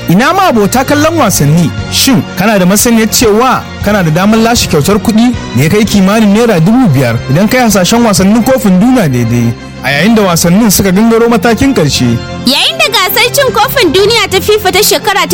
Ina ma abota kallon wasanni, shin kana da masaniyar cewa kana da damar lashe kyautar kuɗi da ya kai kimanin naira 5,000 idan kai hasashen wasannin kofin duniya daidai a yayin da wasannin suka gangaro matakin ƙarshe. Yayin da gasar cin kofin duniya ta FIFA ta shekara ta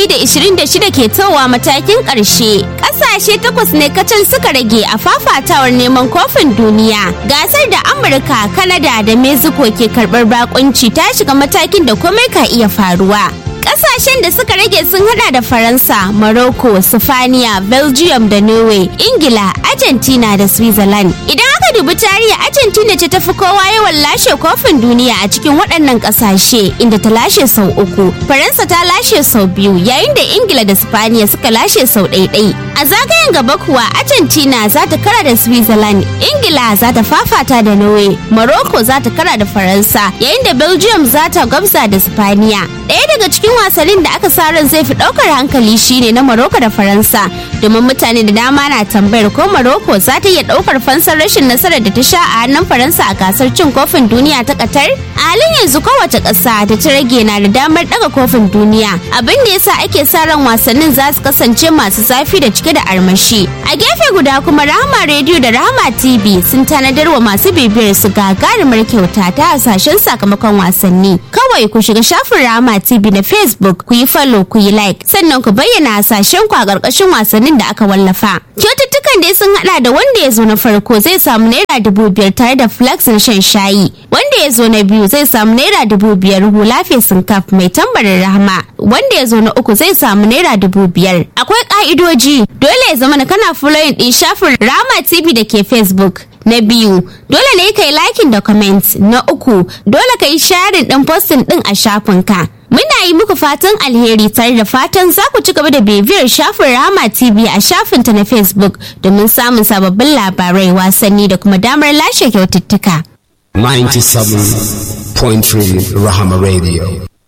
2026 ke towa matakin ƙarshe, ƙasashe 8 ne kacal suka rage a fafatawar neman kofin duniya. Gasar da Amurka, Kanada da Mexico ke karɓar bakunci ta shiga matakin da komai ka iya faruwa. Kasashen da suka rage sun hada da Faransa, Morocco, Sifaniya, Belgium da Norway, Ingila, Argentina da Switzerland. Idan aka dubi tarihi, Argentina ce tafi kowa yawan lashe kofin duniya a cikin waɗannan ƙasashe, inda ta lashe sau 3. Faransa ta lashe sau 2, yayin da Ingila da Sifaniya suka lashe sau 1. A zagayen gaba kuwa, Argentina za ta kara da Switzerland, Ingila za ta fafata da Norway, Morocco za ta kara da Faransa, yayin da Belgium za ta gwabza da Sifaniya. Ɗaya daga cikin wasannin da aka sa ran zai fi ɗaukar hankali shine na Morocco da Faransa, domin mutane da dama na tambayar ko Morocco za ta iya ɗaukar fansar rashin nasarar da ta sha a hannun Faransa a gasar cin kofin duniya ta Qatar. A halin yanzu kowace ƙasa da ta rage na da damar ɗaga kofin duniya, abin da yasa ake sa ran wasannin za su kasance masu zafi da cike da armashi. A gefe guda kuma Rahama Radio da Rahama TV sun tanadar wa masu bibiyar su gagarumar kyauta ta hasashen sakamakon wasanni. Kawai ku shiga shafin Rahama TV na Facebook, ku yi follow, ku yi like, sannan ku bayyana hasashen ku a ƙarƙashin wasannin da aka wallafa. Kyaututtukan dai sun hada da wanda ya zo na farko zai samu naira 5,000 tare da flax na shan shayi. Wanda ya zo na biyu zai samu naira 5,000 hula fesin kaf mai tambarin Rahama. Wanda ya zo na uku zai samu naira 5,000. Akwai ka'idoji, dole ya zama kana following din shafin Rahama TV da ke Facebook. Na biyu, dole ne ka yi liking da comment. Na uku, dole ka yi sharing din posting din a shafinka. Muna yi muku fatan alheri tare da fatan za ku ci gaba da bibiyar shafin Rahama TV a shafinta na Facebook domin samun sababbin labarai, wasanni da kuma damar lashe kyaututtuka. 97.3 Rahama Radio.